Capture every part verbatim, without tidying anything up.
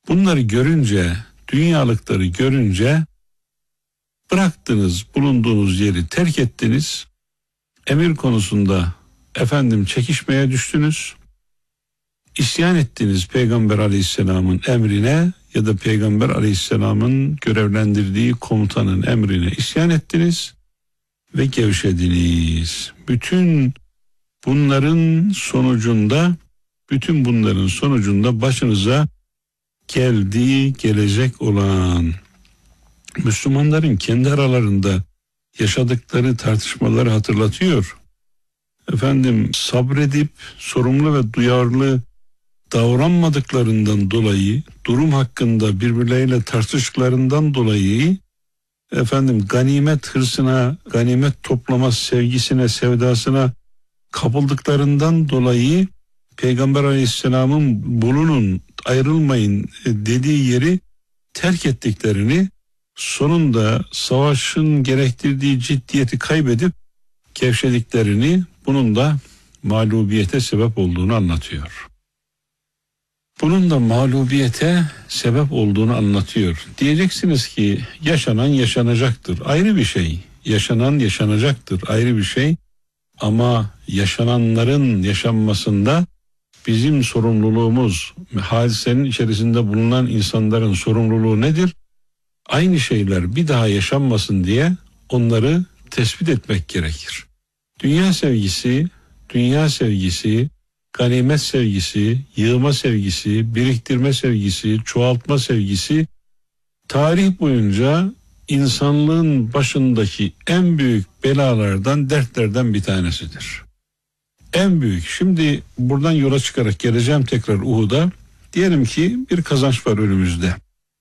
Bunları görünce, dünyalıkları görünce bıraktınız, bulunduğunuz yeri terk ettiniz. Emir konusunda efendim çekişmeye düştünüz. İsyan ettiniz Peygamber Aleyhisselam'ın emrine ya da Peygamber Aleyhisselam'ın görevlendirdiği komutanın emrine isyan ettiniz ve gevşediniz. Bütün bunların sonucunda, bütün bunların sonucunda başınıza geldiği, gelecek olan Müslümanların kendi aralarında yaşadıkları tartışmaları hatırlatıyor. Efendim sabredip sorumlu ve duyarlı davranmadıklarından dolayı, durum hakkında birbirleriyle tartıştıklarından dolayı efendim ganimet hırsına, ganimet toplama sevgisine, sevdasına kapıldıklarından dolayı Peygamber Aleyhisselam'ın bulunun, ayrılmayın dediği yeri terk ettiklerini, sonunda savaşın gerektirdiği ciddiyeti kaybedip gevşediklerini, bunun da mağlubiyete sebep olduğunu anlatıyor. Bunun da mağlubiyete sebep olduğunu anlatıyor. Diyeceksiniz ki yaşanan yaşanacaktır. Ayrı bir şey. Yaşanan yaşanacaktır. Ayrı bir şey. Ama yaşananların yaşanmasında bizim sorumluluğumuz, hadisenin içerisinde bulunan insanların sorumluluğu nedir? Aynı şeyler bir daha yaşanmasın diye onları tespit etmek gerekir. Dünya sevgisi, dünya sevgisi, ganimet sevgisi, yığma sevgisi, biriktirme sevgisi, çoğaltma sevgisi tarih boyunca insanlığın başındaki en büyük belalardan, dertlerden bir tanesidir. En büyük. Şimdi buradan yola çıkarak geleceğim tekrar Uhud'a. Diyelim ki bir kazanç var önümüzde.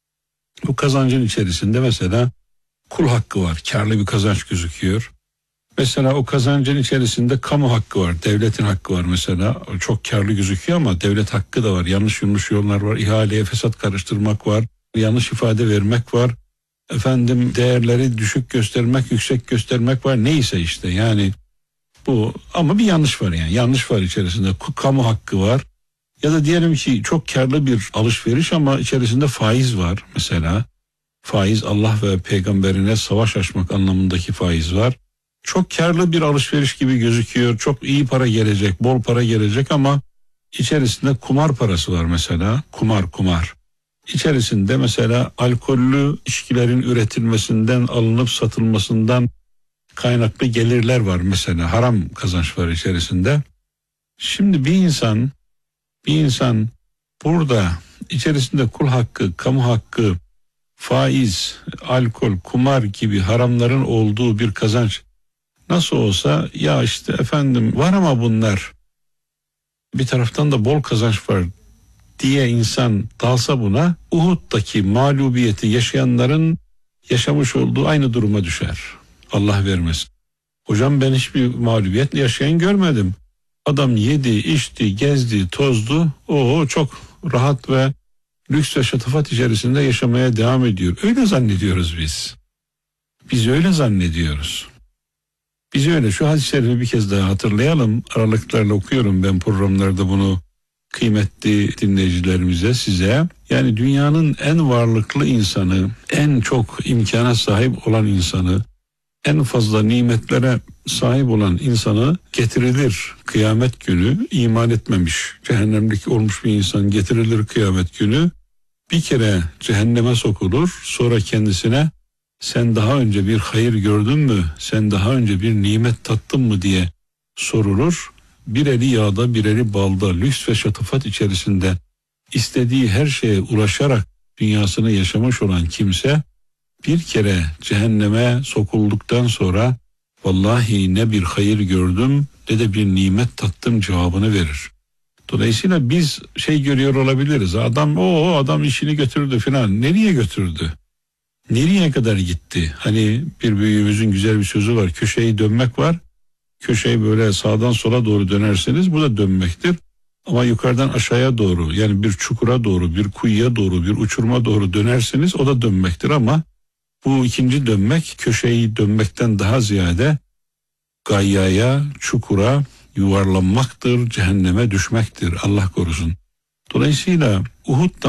Bu kazancın içerisinde mesela kul hakkı var. Karlı bir kazanç gözüküyor. Mesela o kazancın içerisinde kamu hakkı var. Devletin hakkı var mesela. Çok karlı gözüküyor ama devlet hakkı da var. Yanlış yanlış yollar var. İhaleye fesat karıştırmak var. Yanlış ifade vermek var. Efendim değerleri düşük göstermek, yüksek göstermek var. Neyse işte yani bu, ama bir yanlış var yani. Yanlış var içerisinde. Kamu hakkı var. Ya da diyelim ki çok karlı bir alışveriş ama içerisinde faiz var mesela. Faiz, Allah ve peygamberine savaş açmak anlamındaki faiz var. Çok karlı bir alışveriş gibi gözüküyor. Çok iyi para gelecek, bol para gelecek ama içerisinde kumar parası var mesela. Kumar, kumar. İçerisinde mesela alkollü içkilerin üretilmesinden, alınıp satılmasından kaynaklı gelirler var mesela. Haram kazanç var içerisinde. Şimdi bir insan, bir insan burada içerisinde kul hakkı, kamu hakkı, faiz, alkol, kumar gibi haramların olduğu bir kazanç nasıl olsa, ya işte efendim var ama bunlar bir taraftan da bol kazanç var diye insan dalsa buna, Uhud'daki mağlubiyeti yaşayanların yaşamış olduğu aynı duruma düşer. Allah vermesin. Hocam ben hiçbir mağlubiyet yaşayan görmedim. Adam yedi, içti, gezdi, tozdu. O çok rahat ve lüks ve şatafat içerisinde yaşamaya devam ediyor. Öyle zannediyoruz biz. Biz öyle zannediyoruz. Biz öyle. Şu hadis-i şerifi bir kez daha hatırlayalım. Aralıklarla okuyorum ben programlarda bunu kıymetli dinleyicilerimize, size. Yani dünyanın en varlıklı insanı, en çok imkana sahip olan insanı, en fazla nimetlere sahip olan insanı getirilir kıyamet günü. İman etmemiş, cehennemlik olmuş bir insan getirilir kıyamet günü. Bir kere cehenneme sokulur, sonra kendisine sen daha önce bir hayır gördün mü, sen daha önce bir nimet tattın mı diye sorulur. Bir eli yağda, bir eli balda, lüks ve şatafat içerisinde istediği her şeye ulaşarak dünyasını yaşamış olan kimse bir kere cehenneme sokulduktan sonra vallahi ne bir hayır gördüm ne de bir nimet tattım cevabını verir. Dolayısıyla biz şey görüyor olabiliriz. Adam o adam işini götürdü filan. Nereye götürdü? Nereye kadar gitti? Hani bir büyüğümüzün güzel bir sözü var. Köşeyi dönmek var. Köşeyi böyle sağdan sola doğru dönerseniz bu da dönmektir. Ama yukarıdan aşağıya doğru, yani bir çukura doğru, bir kuyuya doğru, bir uçuruma doğru dönerseniz o da dönmektir ama bu ikinci dönmek köşeyi dönmekten daha ziyade gayyaya, çukura yuvarlanmaktır, cehenneme düşmektir. Allah korusun. Dolayısıyla Uhud'dan